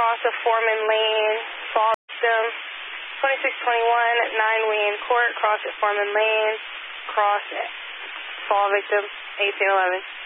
cross of Foreman Lane, fall victim. 2621, 9 Wien Court, cross at Foreman Lane, cross at fall victim, 1811.